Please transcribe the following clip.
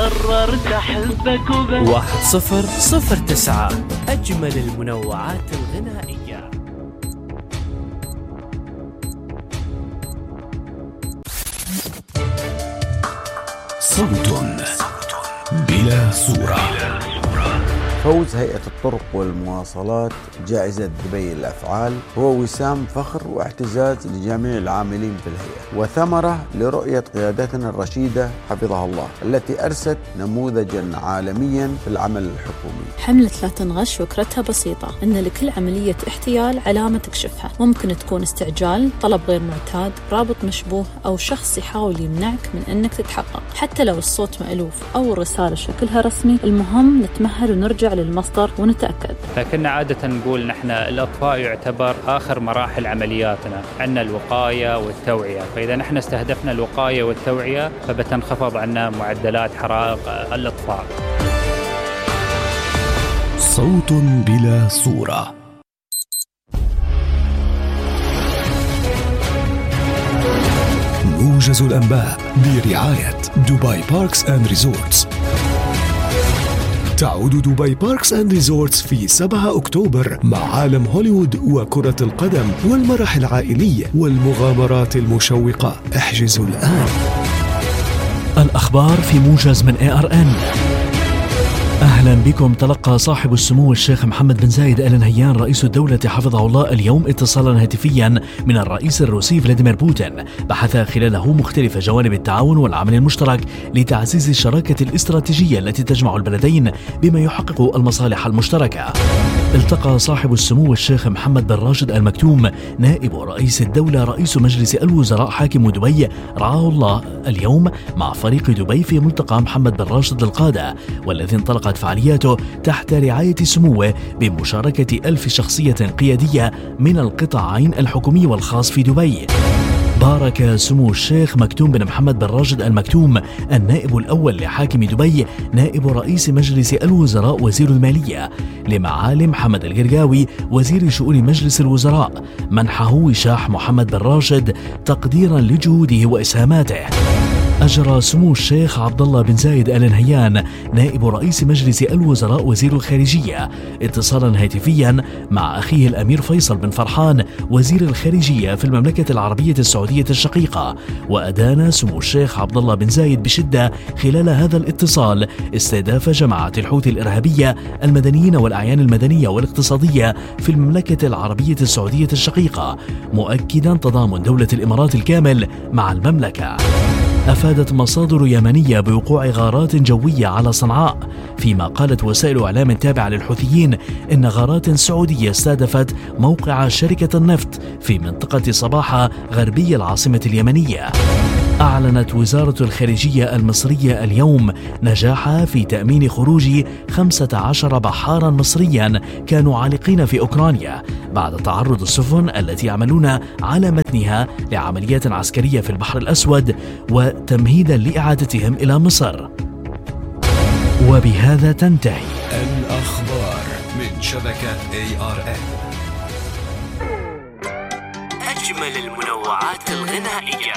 قررت أحبك وبس. 1009 أجمل المنوعات الغنائية. صوت بلا صورة. فوز هيئة الطرق والمواصلات جائزة دبي للأفعال هو وسام فخر واعتزاز لجميع العاملين في الهيئة، وثمرة لرؤية قيادتنا الرشيدة حفظها الله التي أرست نموذجا عالميا في العمل الحكومي. حملة لا تنغش فكرتها بسيطة، إن لكل عملية احتيال علامة تكشفها. ممكن تكون استعجال، طلب غير معتاد، رابط مشبوه، أو شخص يحاول يمنعك من أنك تتحقق. حتى لو الصوت مألوف أو الرسالة شكلها رسمي، المهم نتمهل ونرجع للمصدر ونتأكد. لكن عادة نقول نحن الأطفاء يعتبر آخر مراحل عملياتنا، عندنا الوقاية والتوعية، فإذا نحن استهدفنا الوقاية والتوعية فبتنخفض عنا معدلات حرائق الأطفاء. صوت بلا صورة. موجز الأنباء برعاية دبي باركس أند ريزورتس. تعود دبي باركس أند ريزورتس في 7 أكتوبر مع عالم هوليوود وكرة القدم والمرح العائلي والمغامرات المشوقة. احجزوا الآن. الأخبار في موجز من ARN. أهلا بكم. تلقى صاحب السمو الشيخ محمد بن زايد آل نهيان رئيس الدولة حفظه الله اليوم اتصالا هاتفيا من الرئيس الروسي فلاديمير بوتين، بحث خلاله مختلف جوانب التعاون والعمل المشترك لتعزيز الشراكة الاستراتيجية التي تجمع البلدين بما يحقق المصالح المشتركة. التقى صاحب السمو الشيخ محمد بن راشد آل مكتوم نائب رئيس الدولة رئيس مجلس الوزراء حاكم دبي رعاه الله اليوم مع فريق دبي في ملتقى محمد بن راشد للقادة، والذي انطلقت فعالياته تحت رعاية سموه بمشاركة 1000 شخصية قيادية من القطاعين الحكومي والخاص في دبي. بارك سمو الشيخ مكتوم بن محمد بن راشد آل مكتوم النائب الأول لحاكم دبي نائب رئيس مجلس الوزراء وزير المالية لمعالي محمد القرقاوي وزير شؤون مجلس الوزراء منحه وشاح محمد بن راشد تقديرا لجهوده وإسهاماته. أجرى سمو الشيخ عبد الله بن زايد آل نهيان نائب رئيس مجلس الوزراء وزير الخارجية اتصالا هاتفيا مع أخيه الأمير فيصل بن فرحان وزير الخارجية في المملكة العربية السعودية الشقيقة، وأدان سمو الشيخ عبد الله بن زايد بشدة خلال هذا الاتصال استهداف جماعة الحوثي الإرهابية المدنيين والأعيان المدنية والاقتصادية في المملكة العربية السعودية الشقيقة، مؤكدا تضامن دولة الإمارات الكامل مع المملكة. أفادت مصادر يمنية بوقوع غارات جوية على صنعاء، فيما قالت وسائل إعلام تابعة للحوثيين إن غارات سعودية استهدفت موقع شركة النفط في منطقة صباحة غربي العاصمة اليمنية. أعلنت وزارة الخارجية المصرية اليوم نجاحها في تأمين خروج 15 بحارا مصريا كانوا عالقين في أوكرانيا بعد تعرض السفن التي يعملون على متنها لعمليات عسكرية في البحر الأسود وتمهيدا لإعادتهم إلى مصر. وبهذا تنتهي الأخبار من شبكة ARN. أجمل المنوعات الغنائية.